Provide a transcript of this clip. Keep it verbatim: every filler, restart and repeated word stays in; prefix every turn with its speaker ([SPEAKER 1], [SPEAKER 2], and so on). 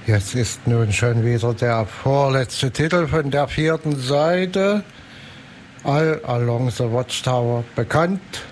[SPEAKER 1] Jetzt ist nun schon wieder der vorletzte Titel von der vierten Seite, All Along the Watchtower, bekannt